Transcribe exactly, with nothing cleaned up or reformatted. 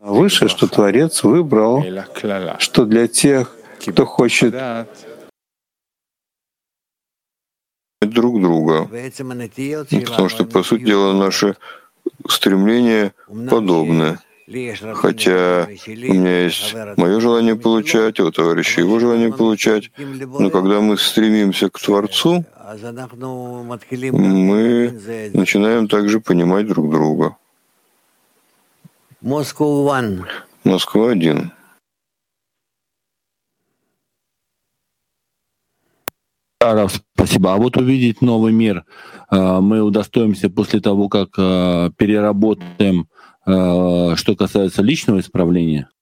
Выше, что Творец выбрал, что для тех, кто хочет друг друга, потому что, по сути дела, наши стремления подобны. Хотя у меня есть мое желание получать, а у товарища его желание получать, но когда мы стремимся к Творцу, мы начинаем также понимать друг друга. Москва один. Спасибо. А вот увидеть новый мир мы удостоимся после того, как переработаем, что касается личного исправления?